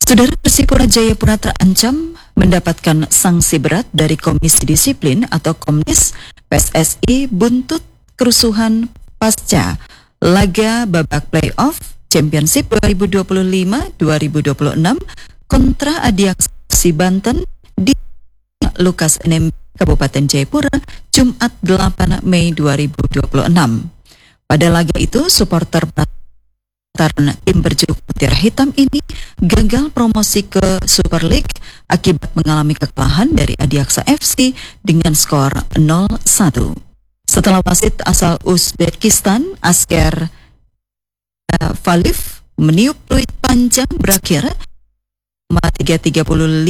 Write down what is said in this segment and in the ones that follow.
Saudara, Persipura Jayapura terancam mendapatkan sanksi berat dari Komisi Disiplin atau Komdis PSSI buntut kerusuhan pasca laga babak playoff Championship 2025-2026 kontra Adiaksi Banten di Lukas NMB Kabupaten Jayapura Jumat 8 Mei 2026. Pada laga itu, supporter tim berjuluk Mutiara Hitam ini gagal promosi ke Super League akibat mengalami kekalahan dari Adiaksa FC dengan skor 0-1. Setelah wasit asal Uzbekistan Asker Valif meniup peluit panjang berakhir 35.305.335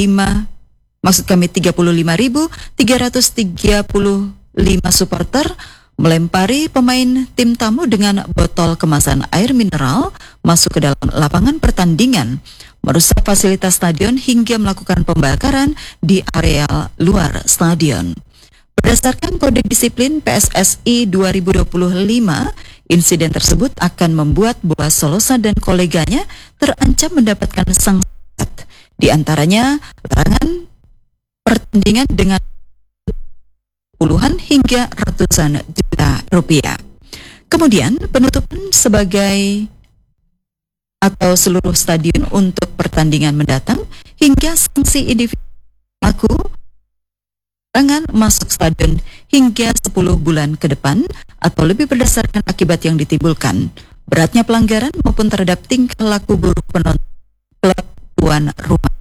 supporter melempari pemain tim tamu dengan botol kemasan air mineral masuk ke dalam lapangan pertandingan, merusak fasilitas stadion hingga melakukan pembakaran di area luar stadion. Berdasarkan kode disiplin PSSI 2025, insiden tersebut akan membuat Boas Solosa dan koleganya terancam mendapatkan sanksi, di antaranya larangan pertandingan dengan puluhan hingga ratusan juta rupiah. Kemudian penutupan sebagai atau seluruh stadion untuk pertandingan mendatang hingga sanksi individu pelaku larangan masuk stadion hingga 10 bulan ke depan atau lebih berdasarkan akibat yang ditimbulkan, beratnya pelanggaran maupun terhadap tingkah laku buruk penonton klub tuan rumah.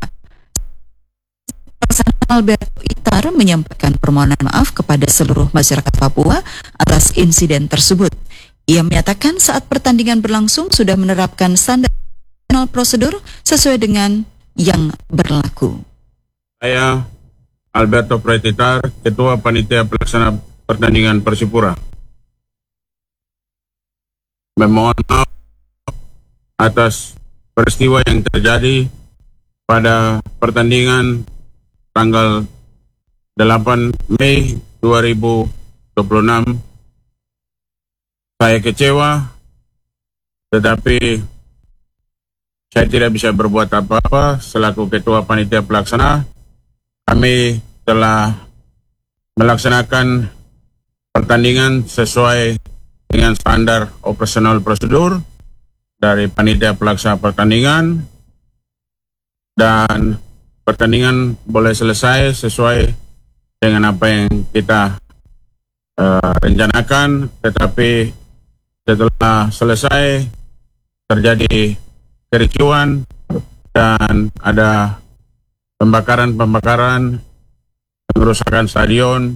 Alberto Itar menyampaikan permohonan maaf kepada seluruh masyarakat Papua atas insiden tersebut. Ia menyatakan saat pertandingan berlangsung sudah menerapkan standar prosedur sesuai dengan yang berlaku. Saya Alberto Itar, Ketua Panitia Pelaksana Pertandingan Persipura, memohon maaf atas peristiwa yang terjadi pada pertandingan tanggal 8 Mei 2026. Saya kecewa, tetapi saya tidak bisa berbuat apa-apa selaku Ketua Panitia Pelaksana. Kami telah melaksanakan pertandingan sesuai dengan standar operasional prosedur dari Panitia Pelaksana Pertandingan, dan pertandingan boleh selesai sesuai dengan apa yang kita rencanakan, tetapi setelah selesai terjadi kericuan dan ada pembakaran, pengerusakan stadion.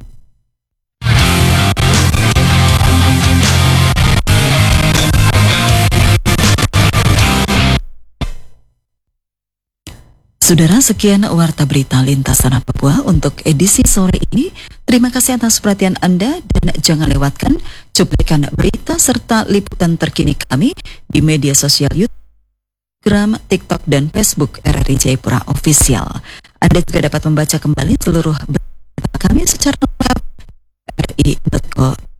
Saudara, sekian Warta Berita Lintas Tanah Papua untuk edisi sore ini. Terima kasih atas perhatian Anda dan jangan lewatkan cuplikan berita serta liputan terkini kami di media sosial YouTube, Instagram, TikTok, dan Facebook RRI Jayapura Official. Anda juga dapat membaca kembali seluruh berita kami secara lengkap RRI.co.